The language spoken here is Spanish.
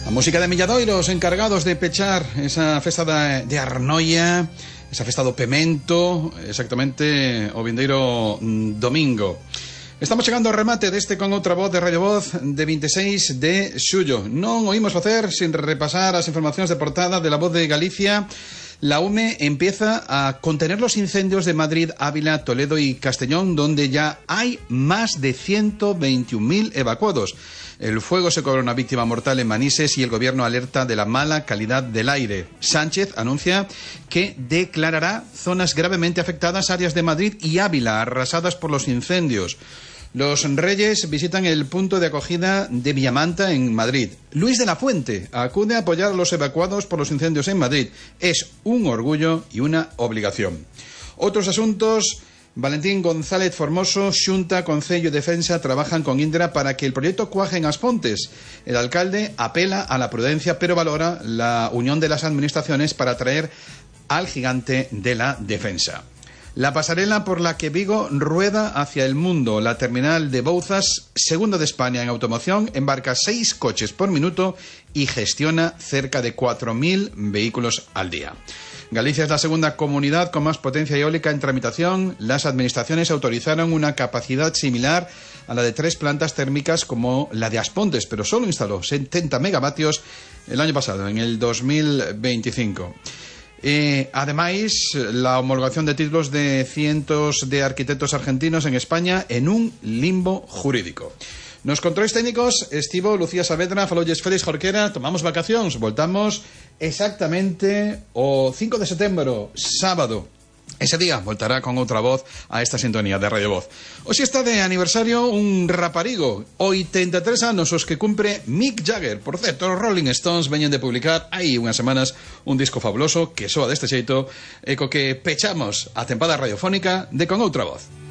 A música de Milladoiros, encargados de pechar esa festa de Arnoia, esa festa do Pemento, exactamente o vindeiro domingo. Estamos chegando ao remate deste Con Outra Voz de Radio Voz de 26 de xullo. Non oímos facer sin repasar as informacións de portada de La Voz de Galicia. La UME empieza a contener los incendios de Madrid, Ávila, Toledo y Castellón, donde ya hay más de 121.000 evacuados. El fuego se cobró una víctima mortal en Manises y el gobierno alerta de la mala calidad del aire. Sánchez anuncia que declarará zonas gravemente afectadas, áreas de Madrid y Ávila arrasadas por los incendios. Los Reyes visitan el punto de acogida de Villamanta en Madrid. Luis de la Fuente acude a apoyar a los evacuados por los incendios en Madrid. Es un orgullo y una obligación. Otros asuntos. Valentín González Formoso, Xunta, Concello y Defensa trabajan con Indra para que el proyecto cuaje en As Pontes. El alcalde apela a la prudencia, pero valora la unión de las administraciones para atraer al gigante de la defensa. La pasarela por la que Vigo rueda hacia el mundo. La terminal de Bouzas, segunda de España en automoción, embarca 6 coches por minuto y gestiona cerca de 4.000 vehículos al día. Galicia es la segunda comunidad con más potencia eólica en tramitación. Las administraciones autorizaron una capacidad similar a la de 3 plantas térmicas como la de As Pontes, pero solo instaló 70 megavatios el año pasado, en el 2025. Además, la homologación de títulos de cientos de arquitectos argentinos en España en un limbo jurídico. Nos controles técnicos, Estivo, Lucía Saavedra, falolles Félix Jorquera. Tomamos vacacións, voltamos exactamente o 5 de setembro, sábado. Ese día voltará Con Outra Voz a esta sintonía de Radio Voz. Hoxe está de aniversario un raparigo, 83 anos os que cumpre Mick Jagger. Por certo, os Rolling Stones veñen de publicar hai unhas semanas un disco fabuloso que soa deste xeito e co que pechamos a tempada radiofónica de Con Outra Voz.